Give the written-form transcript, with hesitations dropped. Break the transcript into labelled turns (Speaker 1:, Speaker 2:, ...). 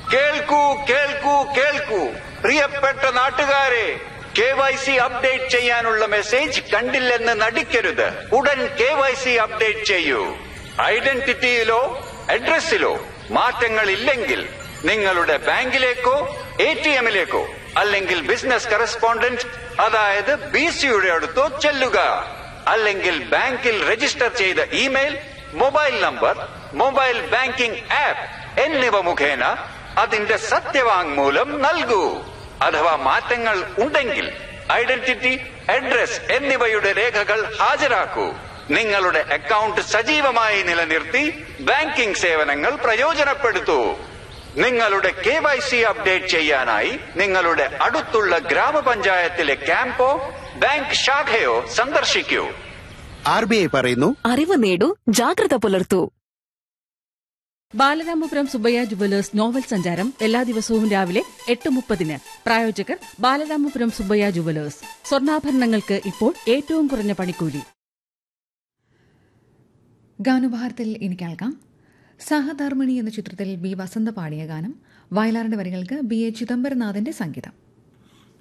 Speaker 1: കേൾക്കൂ കേൾക്കൂ കേൾക്കൂ, പ്രിയപ്പെട്ട നാട്ടുകാരെ, KYC അപ്ഡേറ്റ് ചെയ്യാനുള്ള മെസ്സേജ് കണ്ടില്ലെന്ന് നടിക്കരുത്. ഉടൻ KYC അപ്ഡേറ്റ് ചെയ്യൂ. ഐഡന്റിറ്റിയിലോ അഡ്രസ്സിലോ മാറ്റങ്ങൾ ഇല്ലെങ്കിൽ നിങ്ങളുടെ ബാങ്കിലേക്കോ ATMിലേക്കോ അല്ലെങ്കിൽ ബിസിനസ് കറസ്പോണ്ടന്റ് അതായത് BCയുടെ അടുത്തോ ചെല്ലുക. അല്ലെങ്കിൽ ബാങ്കിൽ രജിസ്റ്റർ ചെയ്ത email, mobile number, mobile banking app എന്നിവ മുഖേന അതിന്റെ സത്യവാങ്മൂലം നൽകൂ. അഥവാ മാറ്റങ്ങൾ ഉണ്ടെങ്കിൽ ഐഡന്റിറ്റി, അഡ്രസ് എന്നിവയുടെ രേഖകൾ ഹാജരാക്കൂ. നിങ്ങളുടെ അക്കൗണ്ട് സജീവമായി നിലനിർത്തി ബാങ്കിംഗ് സേവനങ്ങൾ പ്രയോജനപ്പെടുത്തൂ. നിങ്ങളുടെ KYC അപ്ഡേറ്റ് ചെയ്യാനായി നിങ്ങളുടെ അടുത്തുള്ള ഗ്രാമപഞ്ചായത്തിലെ ക്യാമ്പോ ബാങ്ക് ശാഖയോ സന്ദർശിക്കൂ.
Speaker 2: RBI പറയുന്നു,
Speaker 3: അറിവ് നേടൂ, ജാഗ്രത പുലർത്തൂ.
Speaker 4: ബാലരാമപുരം സുബ്ബയ്യ ജുവലേഴ്സ് നോവൽ സഞ്ചാരം എല്ലാ ദിവസവും രാവിലെ 8:30. പ്രായോജകർ ബാലരാമപുരം സുബ്ബയ്യ ജുവലേഴ്സ്. സ്വർണ്ണാഭരണങ്ങൾക്ക് ഇപ്പോൾ ഏറ്റവും കുറഞ്ഞ പണിക്കൂലി.
Speaker 5: ഗാനോപഹാരത്തിൽ ഇനി കേൾക്കാം. സഹധർമ്മിണി എന്ന ചിത്രത്തിൽ B. വസന്ത പാടിയ ഗാനം. വയലാറിന്റെ വരികൾക്ക് BA. ചിദംബരനാഥിന്റെ സംഗീതം.